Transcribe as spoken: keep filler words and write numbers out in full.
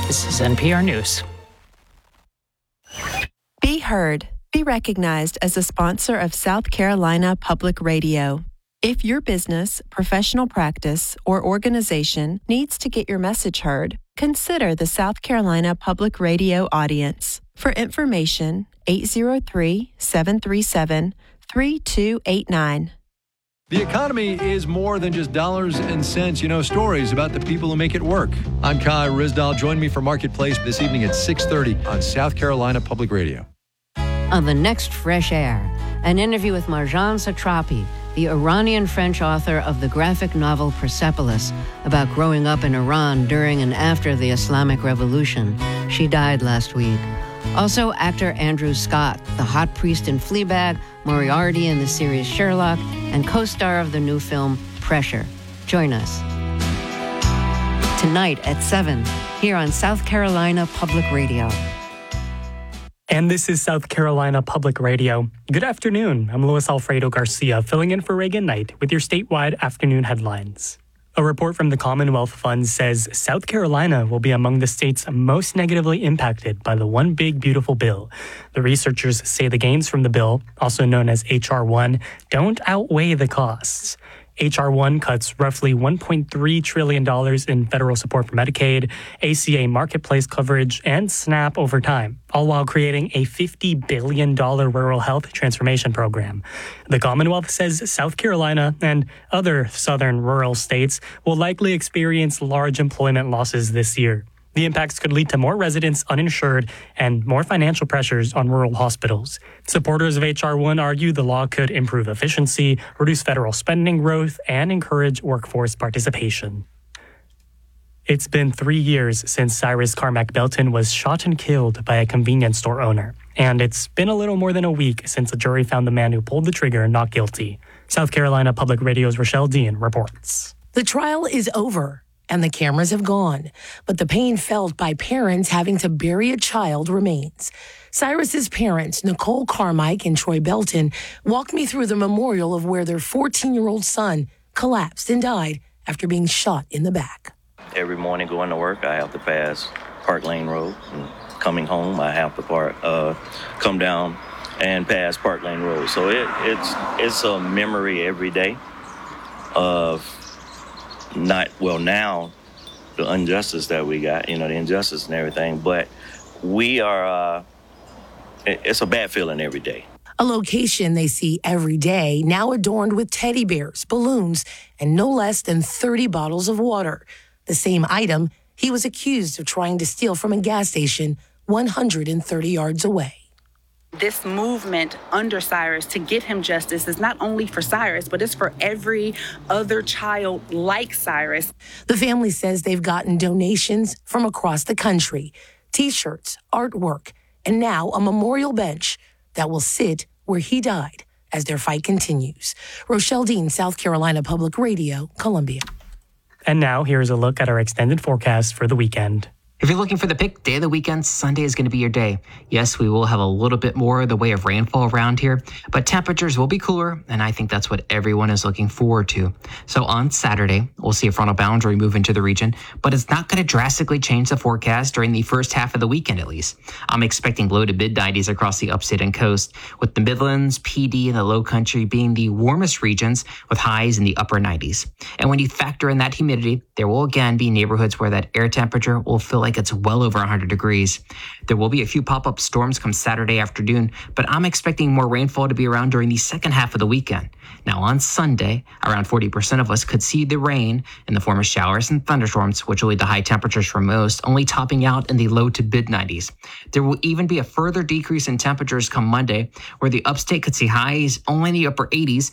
This is N P R News. Be heard. Be recognized as a sponsor of South Carolina Public Radio. If your business, professional practice, or organization needs to get your message heard, consider the South Carolina Public Radio audience. For information, eight zero three, seven three seven, three two eight nine. The economy is more than just dollars and cents. You know, stories about the people who make it work. I'm Kai Rizdal. Join me for Marketplace this evening at six thirty on South Carolina Public Radio. On the next Fresh Air, an interview with Marjane Satrapi, the Iranian-French author of the graphic novel Persepolis, about growing up in Iran during and after the Islamic Revolution. She died last week. Also, actor Andrew Scott, the hot priest in Fleabag, Moriarty in the series Sherlock, and co-star of the new film Pressure. Join us tonight at seven here on South Carolina Public Radio. And this is South Carolina Public Radio. Good afternoon. I'm Luis Alfredo Garcia, filling in for Reagan Knight with your statewide afternoon headlines. A report from the Commonwealth Fund says South Carolina will be among the states most negatively impacted by the One Big Beautiful Bill. The researchers say the gains from the bill, also known as H R one, don't outweigh the costs. H R one cuts roughly one point three trillion dollars in federal support for Medicaid, A C A marketplace coverage, and SNAP over time, all while creating a fifty billion dollars rural health transformation program. The Commonwealth says South Carolina and other southern rural states will likely experience large employment losses this year. The impacts could lead to more residents uninsured and more financial pressures on rural hospitals. Supporters of H R one argue the law could improve efficiency, reduce federal spending growth, and encourage workforce participation. It's been three years since Cyrus Carmack Belton was shot and killed by a convenience store owner. And it's been a little more than a week since the jury found the man who pulled the trigger not guilty. South Carolina Public Radio's Rochelle Dean reports. The trial is over, and the cameras have gone, but the pain felt by parents having to bury a child remains. Cyrus's parents, Nicole Carmike and Troy Belton, walked me through the memorial of where their fourteen-year-old son collapsed and died after being shot in the back. Every morning going to work, I have to pass Park Lane Road. And coming home, I have to part, uh, come down and pass Park Lane Road. So it, it's it's a memory every day of not, well, now the injustice that we got, you know, the injustice and everything, but we are, uh, it, it's a bad feeling every day. A location they see every day, now adorned with teddy bears, balloons, and no less than thirty bottles of water. The same item he was accused of trying to steal from a gas station one hundred thirty yards away. This movement under Cyrus to get him justice is not only for Cyrus, but it's for every other child like Cyrus. The family says they've gotten donations from across the country, T-shirts, artwork, and now a memorial bench that will sit where he died as their fight continues. Rochelle Dean, South Carolina Public Radio, Columbia. And now here's a look at our extended forecast for the weekend. If you're looking for the pick day of the weekend, Sunday is going to be your day. Yes, we will have a little bit more of the way of rainfall around here, but temperatures will be cooler, and I think that's what everyone is looking forward to. So on Saturday, we'll see a frontal boundary move into the region, but it's not going to drastically change the forecast during the first half of the weekend, at least. I'm expecting low to mid nineties across the upstate and coast, with the Midlands, P D, and the Low Country being the warmest regions with highs in the upper nineties. And when you factor in that humidity, there will again be neighborhoods where that air temperature will feel like it's well over one hundred degrees. There will be a few pop-up storms come Saturday afternoon, but I'm expecting more rainfall to be around during the second half of the weekend. Now on Sunday, around forty percent of us could see the rain in the form of showers and thunderstorms, which will lead to high temperatures for most, only topping out in the low to mid nineties. There will even be a further decrease in temperatures come Monday, where the upstate could see highs only in the upper eighties,